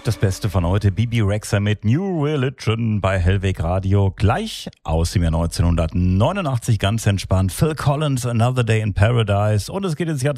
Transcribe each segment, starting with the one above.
Das Beste von heute, Bibi Rexha mit New Religion bei Hellweg Radio. Gleich aus dem Jahr 1989, ganz entspannt. Phil Collins, Another Day in Paradise. Und es geht ins Jahr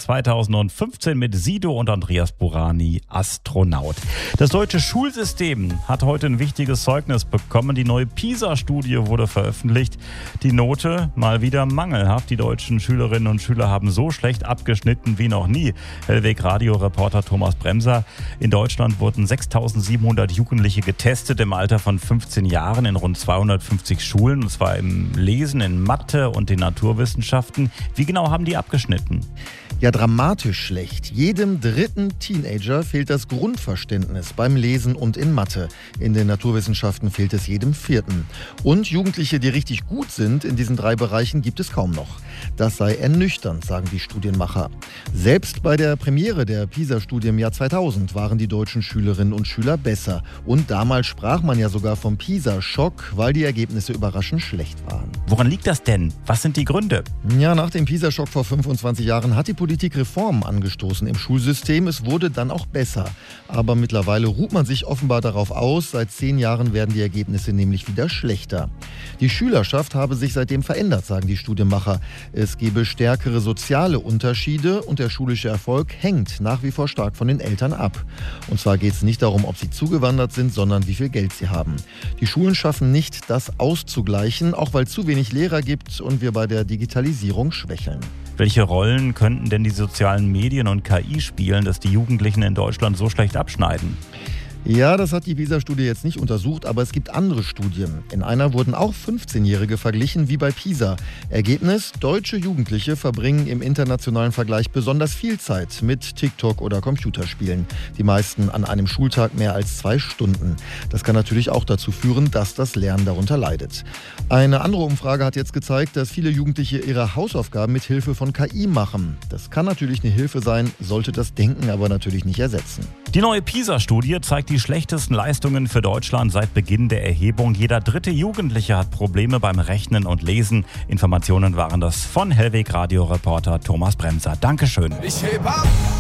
2015 mit Sido und Andreas Burani, Astronaut. Das deutsche Schulsystem hat heute ein wichtiges Zeugnis bekommen. Die neue PISA-Studie wurde veröffentlicht. Die Note mal wieder mangelhaft. Die deutschen Schülerinnen und Schüler haben so schlecht abgeschnitten wie noch nie. Hellweg Radio-Reporter Thomas Bremser. In Deutschland wurden 6.700 Jugendliche getestet im Alter von 15 Jahren in rund 250 Schulen, und zwar im Lesen, in Mathe und den Naturwissenschaften. Wie genau haben die abgeschnitten? Ja, dramatisch schlecht. Jedem dritten Teenager fehlt das Grundverständnis beim Lesen und in Mathe. In den Naturwissenschaften fehlt es jedem vierten. Und Jugendliche, die richtig gut sind in diesen drei Bereichen, gibt es kaum noch. Das sei ernüchternd, sagen die Studienmacher. Selbst bei der Premiere der PISA-Studie im Jahr 2000 waren die deutschen Schülerinnen und Schüler besser. Und damals sprach man ja sogar vom PISA-Schock, weil die Ergebnisse überraschend schlecht waren. Woran liegt das denn? Was sind die Gründe? Ja, nach dem PISA-Schock vor 25 Jahren hat die Politik Reformen angestoßen im Schulsystem. Es wurde dann auch besser. Aber mittlerweile ruht man sich offenbar darauf aus. Seit 10 Jahren werden die Ergebnisse nämlich wieder schlechter. Die Schülerschaft habe sich seitdem verändert, sagen die Studienmacher. Es gebe stärkere soziale Unterschiede und der schulische Erfolg hängt nach wie vor stark von den Eltern ab. Und zwar geht es nicht darum, ob sie zugewandert sind, sondern wie viel Geld sie haben. Die Schulen schaffen nicht, das auszugleichen, auch weil zu wenig Lehrer gibt und wir bei der Digitalisierung schwächeln. Welche Rollen könnten denn die sozialen Medien und KI spielen, dass die Jugendlichen in Deutschland so schlecht abschneiden? Ja, das hat die PISA-Studie jetzt nicht untersucht, aber es gibt andere Studien. In einer wurden auch 15-Jährige verglichen wie bei PISA. Ergebnis: Deutsche Jugendliche verbringen im internationalen Vergleich besonders viel Zeit mit TikTok oder Computerspielen. Die meisten an einem Schultag mehr als 2 Stunden. Das kann natürlich auch dazu führen, dass das Lernen darunter leidet. Eine andere Umfrage hat jetzt gezeigt, dass viele Jugendliche ihre Hausaufgaben mit Hilfe von KI machen. Das kann natürlich eine Hilfe sein, sollte das Denken aber natürlich nicht ersetzen. Die neue PISA-Studie zeigt die schlechtesten Leistungen für Deutschland seit Beginn der Erhebung. Jeder dritte Jugendliche hat Probleme beim Rechnen und Lesen. Informationen waren das von Hellweg Radio-Reporter Thomas Bremser. Dankeschön. Ich heb ab!